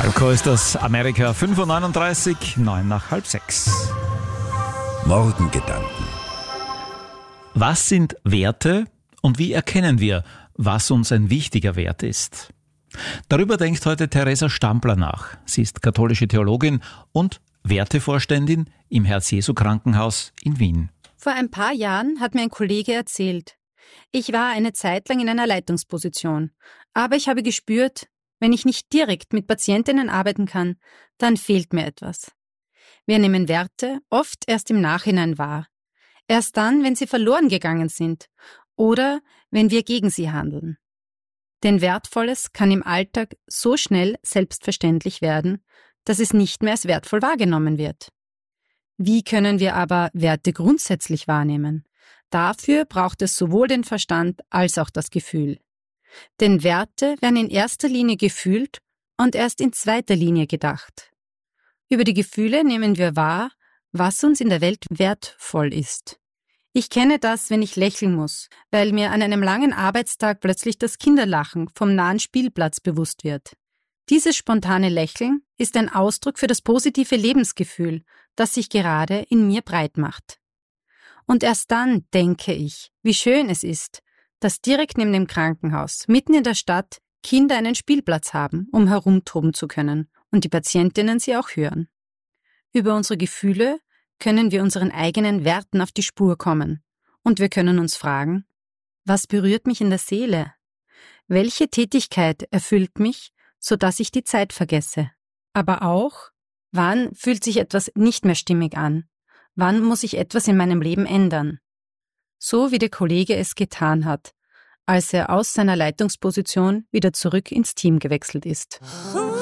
Falco ist das, Amerika 5:39, 5:09. Morgengedanken. Was sind Werte und wie erkennen wir, was uns ein wichtiger Wert ist? Darüber denkt heute Theresa Stampler nach. Sie ist katholische Theologin und Wertevorständin im Herz-Jesu-Krankenhaus in Wien. Vor ein paar Jahren hat mir ein Kollege erzählt, ich war eine Zeit lang in einer Leitungsposition, aber ich habe gespürt, wenn ich nicht direkt mit Patientinnen arbeiten kann, dann fehlt mir etwas. Wir nehmen Werte oft erst im Nachhinein wahr. Erst dann, wenn sie verloren gegangen sind oder wenn wir gegen sie handeln. Denn Wertvolles kann im Alltag so schnell selbstverständlich werden, dass es nicht mehr als wertvoll wahrgenommen wird. Wie können wir aber Werte grundsätzlich wahrnehmen? Dafür braucht es sowohl den Verstand als auch das Gefühl. Denn Werte werden in erster Linie gefühlt und erst in zweiter Linie gedacht. Über die Gefühle nehmen wir wahr, was uns in der Welt wertvoll ist. Ich kenne das, wenn ich lächeln muss, weil mir an einem langen Arbeitstag plötzlich das Kinderlachen vom nahen Spielplatz bewusst wird. Dieses spontane Lächeln ist ein Ausdruck für das positive Lebensgefühl, das sich gerade in mir breit macht. Und erst dann denke ich, wie schön es ist, dass direkt neben dem Krankenhaus, mitten in der Stadt, Kinder einen Spielplatz haben, um herumtoben zu können und die Patientinnen sie auch hören. Über unsere Gefühle können wir unseren eigenen Werten auf die Spur kommen und wir können uns fragen, was berührt mich in der Seele? Welche Tätigkeit erfüllt mich, sodass ich die Zeit vergesse? Aber auch, wann fühlt sich etwas nicht mehr stimmig an? Wann muss ich etwas in meinem Leben ändern? So wie der Kollege es getan hat, als er aus seiner Leitungsposition wieder zurück ins Team gewechselt ist.